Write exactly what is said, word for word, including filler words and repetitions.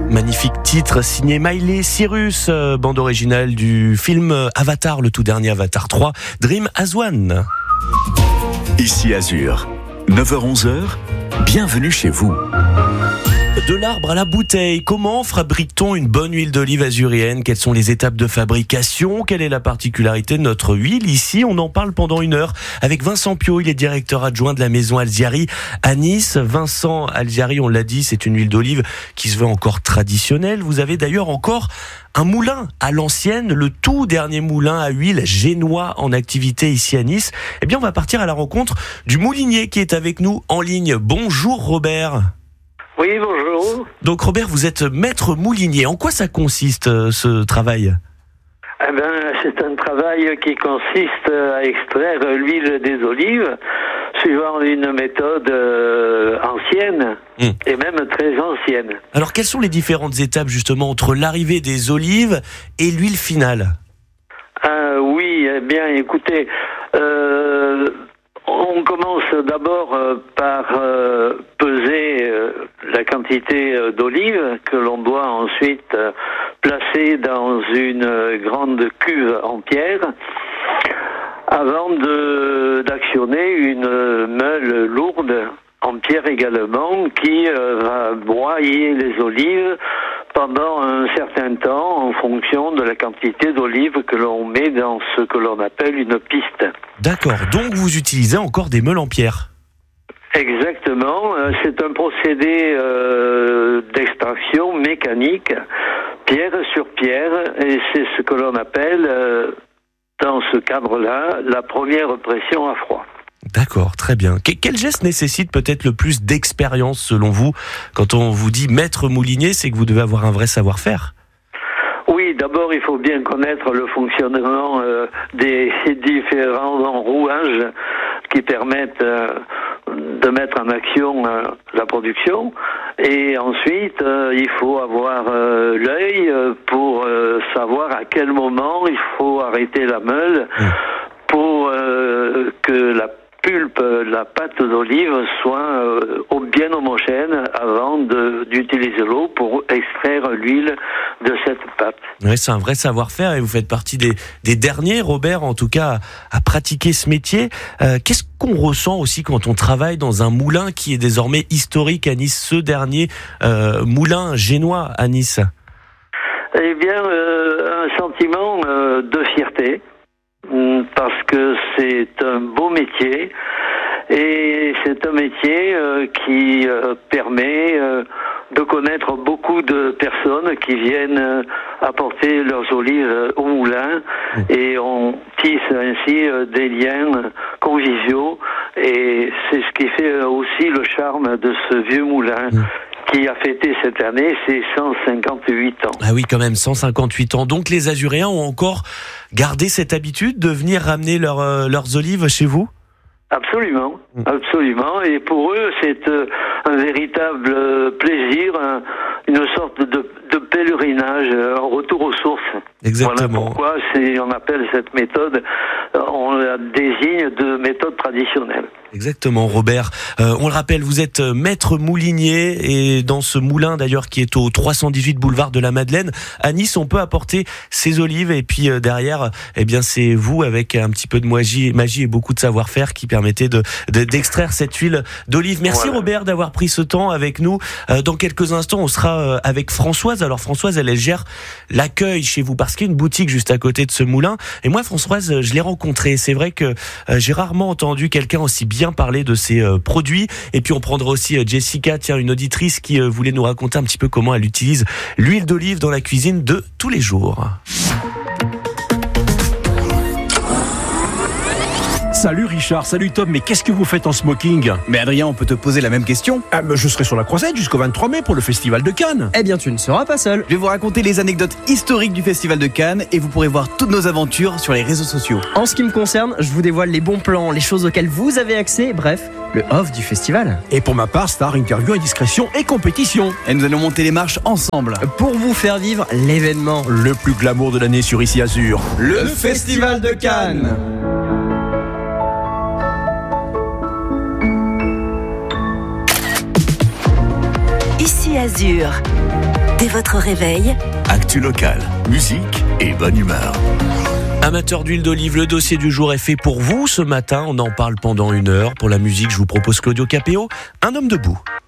Magnifique titre signé Miley Cyrus, euh, bande originale du film Avatar, le tout dernier Avatar trois, Dream as One. Ici Azur, neuf heures onze, bienvenue chez vous. De l'arbre à la bouteille, comment fabrique-t-on une bonne huile d'olive azurienne ? Quelles sont les étapes de fabrication ? Quelle est la particularité de notre huile ici ? On en parle pendant une heure avec Vincent Piot, il est directeur adjoint de la maison Alziari à Nice. Vincent Alziari, on l'a dit, c'est une huile d'olive qui se veut encore traditionnelle. Vous avez d'ailleurs encore un moulin à l'ancienne, le tout dernier moulin à huile génois en activité ici à Nice. Eh bien, on va partir à la rencontre du moulinier qui est avec nous en ligne. Bonjour Robert. Oui, bonjour. Donc Robert, vous êtes maître moulinier. En quoi ça consiste euh, ce travail ? Eh ben, c'est un travail qui consiste à extraire l'huile des olives suivant une méthode euh, ancienne mmh. et même très ancienne. Alors quelles sont les différentes étapes justement entre l'arrivée des olives et l'huile finale ? Ah, oui, eh bien écoutez, euh, on commence d'abord euh, par euh, peser euh, la quantité euh, d'olives que l'on doit ensuite euh, placer dans une euh, grande cuve en pierre avant de, d'actionner une euh, meule lourde en pierre également qui euh, va broyer les olives pendant un certain temps en fonction de la quantité d'olives que l'on met dans ce que l'on appelle une piste. D'accord, donc vous utilisez encore des meules en pierre ? Exactement, c'est un procédé euh, d'extraction mécanique, pierre sur pierre, et c'est ce que l'on appelle, euh, dans ce cadre-là, la première pression à froid. D'accord, très bien. Quel geste nécessite peut-être le plus d'expérience selon vous ? Quand on vous dit maître moulinier, c'est que vous devez avoir un vrai savoir-faire. Oui, d'abord il faut bien connaître le fonctionnement euh, des différents enrouages qui permettent euh, de mettre en action euh, la production. Et ensuite, euh, il faut avoir euh, l'œil pour euh, savoir à quel moment il faut arrêter la meule mmh. pour euh, que la pulpe, la pâte d'olive soit euh, bien homogène avant de, d'utiliser l'eau pour extraire l'huile de cette pâte. Oui, c'est un vrai savoir-faire et vous faites partie des, des derniers, Robert, en tout cas, à, à pratiquer ce métier. Euh, qu'est-ce qu'on ressent aussi quand on travaille dans un moulin qui est désormais historique à Nice, ce dernier euh, moulin génois à Nice ? Eh bien, euh, un sentiment euh, de fierté. Parce que c'est un beau métier et c'est un métier euh, qui euh, permet euh, de connaître beaucoup de personnes qui viennent euh, apporter leurs olives euh, au moulin et on tisse ainsi euh, des liens conviviaux et c'est ce qui fait aussi le charme de ce vieux moulin. Mmh. Qui a fêté cette année ses cent cinquante-huit ans. Ah oui, quand même, cent cinquante-huit ans. Donc les Azuréens ont encore gardé cette habitude de venir ramener leur, euh, leurs olives chez vous ? Absolument, absolument. Et pour eux, c'est euh, un véritable euh, plaisir, un, une sorte de, de pèlerinage, un retour aux sources. Exactement. Voilà pourquoi c'est, on appelle cette méthode, on la désigne de méthode traditionnelle. Exactement, Robert. Euh, on le rappelle, vous êtes maître moulinier et dans ce moulin d'ailleurs qui est au trois cent dix-huit boulevard de la Madeleine à Nice, on peut apporter ses olives et puis euh, derrière, eh bien c'est vous avec un petit peu de magie, magie et beaucoup de savoir-faire qui permettez de, de d'extraire cette huile d'olive. Merci voilà. Robert d'avoir pris ce temps avec nous. Euh, dans quelques instants, on sera euh, avec Françoise. Alors Françoise, elle, elle gère l'accueil chez vous parce qu'il y a une boutique juste à côté de ce moulin. Et moi, Françoise, je l'ai rencontrée. C'est vrai que euh, j'ai rarement entendu quelqu'un aussi bien parler de ses euh, produits. Et puis on prendra aussi euh, Jessica, tiens, une auditrice qui euh, voulait nous raconter un petit peu comment elle utilise l'huile d'olive dans la cuisine de tous les jours. Salut Richard, salut Tom, mais qu'est-ce que vous faites en smoking ? Mais Adrien, on peut te poser la même question. Ah, bah, je serai sur la croisette jusqu'au vingt-trois mai pour le Festival de Cannes. Eh bien, tu ne seras pas seul. Je vais vous raconter les anecdotes historiques du Festival de Cannes et vous pourrez voir toutes nos aventures sur les réseaux sociaux. En ce qui me concerne, je vous dévoile les bons plans, les choses auxquelles vous avez accès, bref, le off du festival. Et pour ma part, star, interview, indiscrétion et compétition. Et nous allons monter les marches ensemble. Pour vous faire vivre l'événement. Le plus glamour de l'année sur Ici Azur. Le, le Festival de Cannes. Ici Azur, Dès votre réveil, Actu locale, musique et bonne humeur. Amateur d'huile d'olive, le dossier du jour est fait pour vous ce matin. On en parle pendant une heure. Pour la musique, je vous propose Claudio Capéo, Un homme debout.